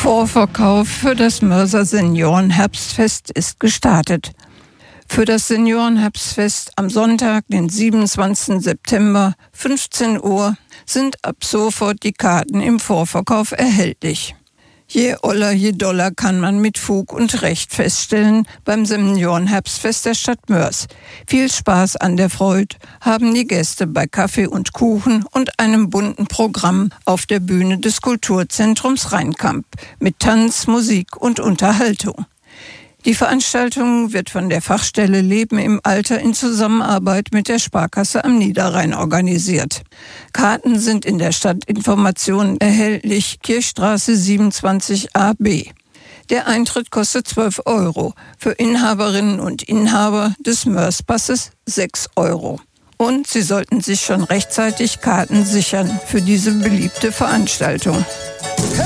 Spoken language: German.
Vorverkauf für das Mörser Seniorenherbstfest ist gestartet. Für das Seniorenherbstfest am Sonntag, den 27. September, 15 Uhr, sind ab sofort die Karten im Vorverkauf erhältlich. Je Oller, je Dollar kann man mit Fug und Recht feststellen beim Seniorenherbstfest der Stadt Moers. Viel Spaß an der Freude haben die Gäste bei Kaffee und Kuchen und einem bunten Programm auf der Bühne des Kulturzentrums Rheinkamp mit Tanz, Musik und Unterhaltung. Die Veranstaltung wird von der Fachstelle Leben im Alter in Zusammenarbeit mit der Sparkasse am Niederrhein organisiert. Karten sind in der Stadtinformation erhältlich, Kirchstraße 27ab. Der Eintritt kostet 12 €, für Inhaberinnen und Inhaber des Moers-Passes 6 €. Und Sie sollten sich schon rechtzeitig Karten sichern für diese beliebte Veranstaltung.